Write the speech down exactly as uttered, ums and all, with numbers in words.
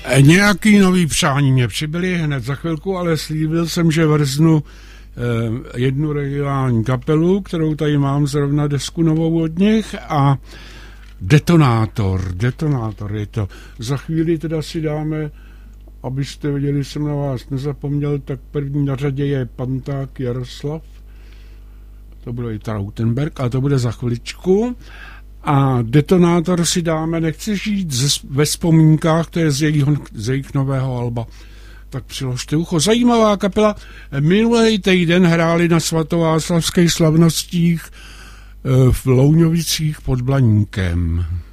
Nějaký nový přání mě přibyly hned za chvilku, ale slíbil jsem, že vrznu eh, jednu regionální kapelu, kterou tady mám zrovna desku novou od nich, a Detonátor, Detonátor je to. Za chvíli teda si dáme, abyste věděli, jsem na vás nezapomněl, tak první na řadě je Panták Jaroslav, to bude i Trautenberg, ale to bude za chviličku. A Detonátor si dáme Nechci žít ze, ve vzpomínkách, to je z, jejího, z jejich nového alba. Tak přiložte ucho. Zajímavá kapela. Minulý týden hráli na svatováclavských slavnostích v Louňovicích pod Blaníkem.